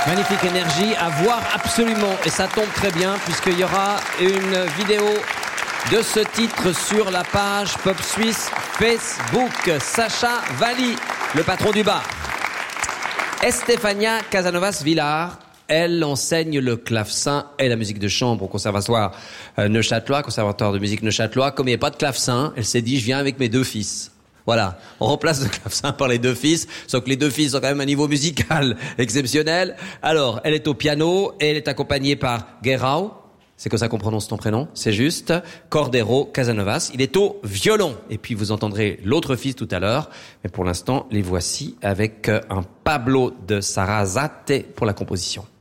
Magnifique énergie à voir absolument. Et ça tombe très bien puisqu'il y aura une vidéo de ce titre sur la page Pop Suisse Facebook. Sacha Valli, le patron du bar. Estefania Casanovas-Villar, elle enseigne le clavecin et la musique de chambre au conservatoire neuchâtelois, conservatoire de musique neuchâtelois. Comme il n'y a pas de clavecin, elle s'est dit, je viens avec mes 2 fils. Voilà, on remplace le clavecin par les 2 fils, sauf que les 2 fils ont quand même un niveau musical exceptionnel. Alors, elle est au piano et elle est accompagnée par Guerrao, c'est comme ça qu'on prononce ton prénom, c'est juste, Cordero Casanovas. Il est au violon. Et puis vous entendrez l'autre fils tout à l'heure, mais pour l'instant, les voici avec un Pablo de Sarasate pour la composition.